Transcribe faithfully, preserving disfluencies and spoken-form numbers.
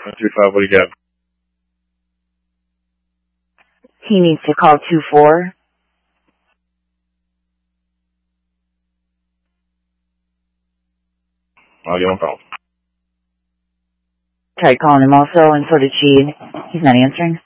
Two five, what do you got? He needs to call two four. I'll get on phone. Tried calling him also, and so did she. He's not answering.